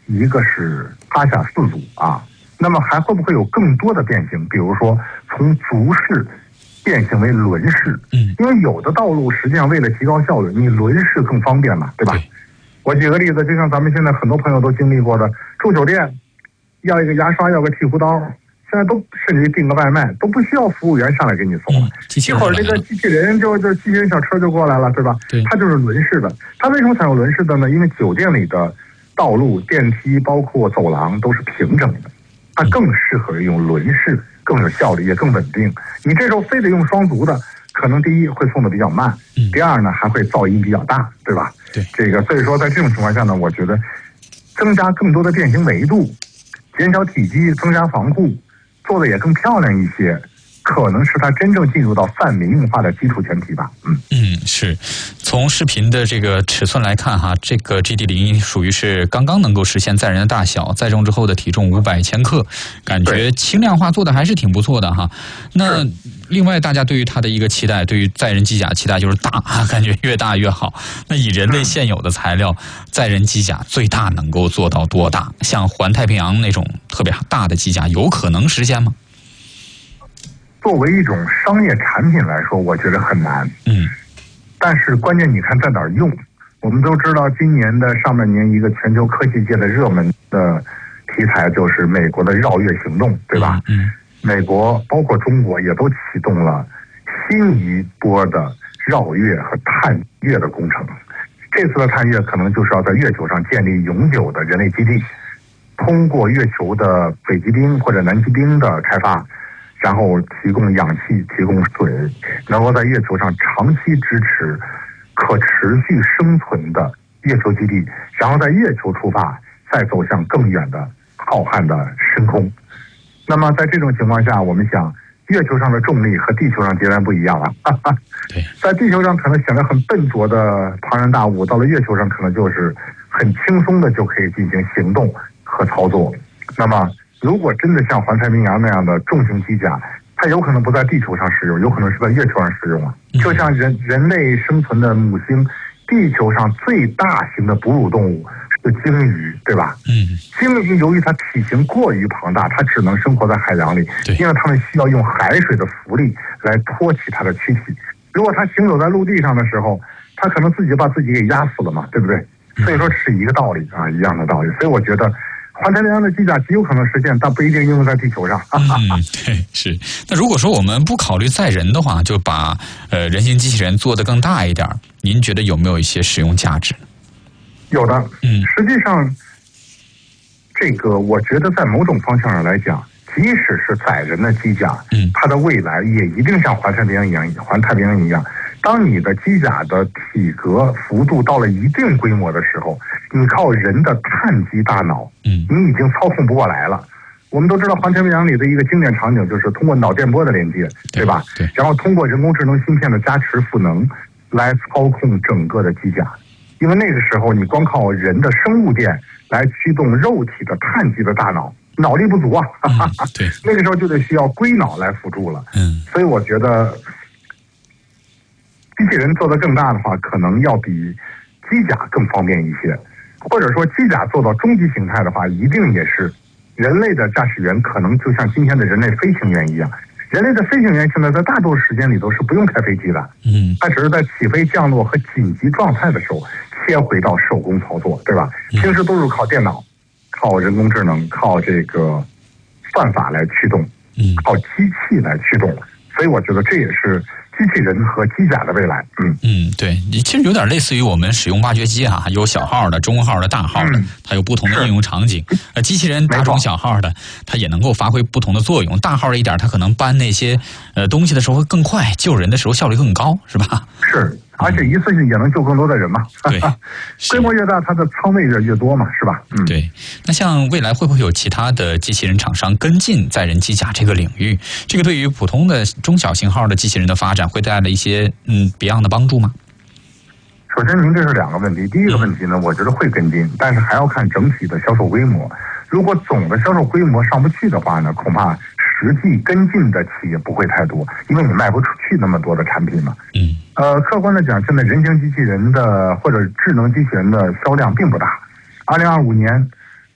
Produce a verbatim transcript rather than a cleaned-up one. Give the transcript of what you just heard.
一个是趴下四足啊，那么还会不会有更多的变形？比如说从足式变形为轮式？嗯，因为有的道路实际上为了提高效率，你轮式更方便嘛，对吧？对，我举个例子，就像咱们现在很多朋友都经历过的，住酒店要一个牙刷，要个剃胡刀，现在都甚至于订个外卖都不需要服务员上来给你送了，嗯、一会儿这个机器人就就机器人小车就过来了，对吧？对，它就是轮式的。它为什么采用轮式的呢？因为酒店里的道路、电梯包括走廊都是平整的，它更适合用轮式，更有效率，也更稳定。你这时候非得用双足的，可能第一会送的比较慢，嗯、第二呢还会噪音比较大，对吧？对，这个所以说在这种情况下呢，我觉得增加更多的变形维度，减小体积，增加防护，做的也更漂亮一些，可能是它真正进入到泛民用化的基础前提吧。嗯嗯，是。从视频的这个尺寸来看哈，这个 G D 零一属于是刚刚能够实现载人的大小，载重之后的体重五百千克，感觉轻量化做的还是挺不错的哈。那另外大家对于它的一个期待，对于载人机甲期待就是大，感觉越大越好。那以人类现有的材料，载人机甲最大能够做到多大？像环太平洋那种特别大的机甲，有可能实现吗？ 作为一种商业产品来说，我觉得很难。嗯，但是关键你看在哪儿用。我们都知道，今年的上半年一个全球科技界的热门的题材就是美国的绕月行动，对吧？嗯，美国包括中国也都启动了新一波的绕月和探月的工程。这次的探月可能就是要在月球上建立永久的人类基地，通过月球的北极冰或者南极冰的开发，然后提供氧气，提供水，能够在月球上长期支持可持续生存的月球基地，然后在月球出发，再走向更远的浩瀚的深空。那么在这种情况下，我们想月球上的重力和地球上截然不一样了。哈哈，在地球上可能显得很笨拙的庞然大物，到了月球上可能就是很轻松的就可以进行行动和操作。那么如果真的像环太平洋那样的重型机甲，它有可能不在地球上使用，有可能是在月球上使用啊。就像人人类生存的母星，地球上最大型的哺乳动物是鲸鱼，对吧？嗯，鲸鱼由于它体型过于庞大，它只能生活在海洋里，因为它们需要用海水的浮力来托起它的躯体。如果它行走在陆地上的时候，它可能自己把自己给压死了嘛，对不对？所以说是一个道理啊，一样的道理。所以我觉得环太平洋的机甲极有可能实现，但不一定应用在地球上。 嗯，对，是。那如果说我们不考虑载人的话，就把呃人形机器人做得更大一点，您觉得有没有一些使用价值？ 有的，嗯，实际上，这个我觉得在某种方向上来讲，即使是载人的机甲，嗯，它的未来也一定像环太平洋一样，环太平洋一样。当你的机甲的体格幅度到了一定规模的时候，你靠人的碳基大脑，嗯，你已经操控不过来了。我们都知道环太平洋里的一个经典场景就是通过脑电波的连接，对吧？对。然后通过人工智能芯片的加持赋能来操控整个的机甲，因为那个时候你光靠人的生物电来驱动肉体的碳基的大脑，脑力不足啊。嗯、对。那个时候就得需要硅脑来辅助了。嗯。所以我觉得机器人做得更大的话，可能要比机甲更方便一些，或者说机甲做到终极形态的话，一定也是人类的驾驶员可能就像今天的人类飞行员一样。人类的飞行员现在在大多数时间里都是不用开飞机的，嗯，他只是在起飞、降落和紧急状态的时候切回到手工操作，对吧？平时都是靠电脑、靠人工智能、靠这个算法来驱动，嗯，靠机器来驱动。所以我觉得这也是机器人和机甲的未来。嗯嗯，对，其实有点类似于我们使用挖掘机啊，有小号的、中号的、大号的，它有不同的应用场景。呃，机器人大中小号的，它也能够发挥不同的作用。大号的一点，它可能搬那些呃东西的时候会更快，救人的时候效率更高，是吧？ 是。而且一次性也能救更多的人嘛。对，规模越大，它的仓位越越多嘛，是吧？ 嗯，对。那像未来会不会有其他的机器人厂商跟进载人机甲这个领域？这个对于普通的中小型号的机器人的发展会带来一些嗯别样的帮助吗？ 首先，您这是两个问题。第一个问题呢，我觉得会跟进，但是还要看整体的销售规模。如果总的销售规模上不去的话呢，恐怕实际跟进的企业不会太多，因为你卖不出去那么多的产品嘛。嗯。呃，客观的讲，现在人形机器人的或者智能机器人的销量并不大。二零二五年，